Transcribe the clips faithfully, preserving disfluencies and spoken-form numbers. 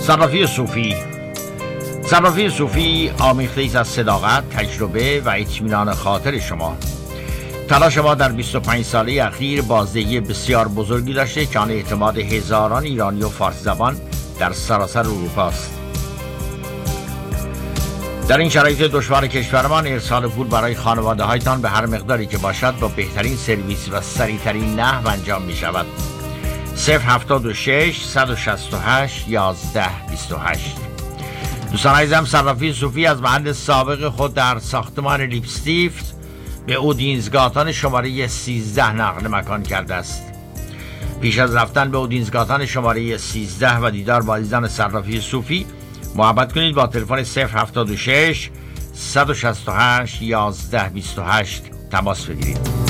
صرافی صوفی. صرافی صوفی آمیخته ایست از صداقت، تجربه و اطمینان خاطر شما. تلاش ما در بیست و پنج ساله اخیر بازدهی بسیار بزرگی داشته که آن اعتماد هزاران ایرانی و فارسی زبان در سراسر اروپا است. در این شرایط دشوار کشورمان ارسال پول برای خانواده هایتان به هر مقداری که باشد با بهترین سرویس و سریعترین نحو انجام می شود. صفر هفتاد و شش صد و شصت و هشت یازده بیست و هشت. دوستان عزیزم، صرافی صوفی از محل سابق خود در ساختمان لیپستیفت به اودینزگاتان شماره سیزده نقل مکان کرده است. پیش از رفتن به اودینزگاتان شماره سیزده و دیدار با عزیزان صرافی صوفی محبت کنید با تلفن صفر هفتاد و شش صد و شصت و هشت یازده بیست و هشت تماس بگیرید.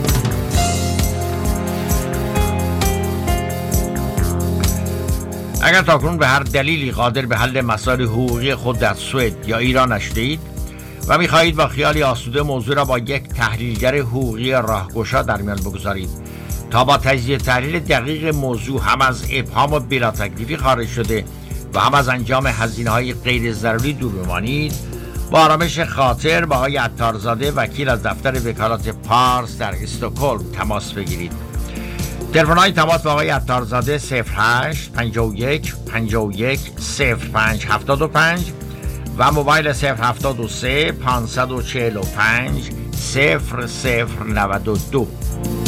اگر تاکنون به هر دلیلی قادر به حل مسائل حقوقی خود در سوئد یا ایران نشدید و می‌خواهید با خیالی آسوده موضوع را با یک تحلیلگر حقوقی راهگشا در میان بگذارید تا با تجزیه تحلیل دقیق موضوع هم از ابهام و بلا تکلیفی خارج شده و هم از انجام هزینه‌های غیر ضروری دور بمانید، با آرامش خاطر با آقای عطارزاده وکیل از دفتر وکالت پارس در استکهلم تماس بگیرید. تلفن‌های تماس با آقای عطارزاده صفر هشت پنجاه و یک پنجاه و یک صفر پنج هفتاد و پنج و موبایل صفر هفتاد و سه پانصد و چهل و پنج صفر صفر نود و دو.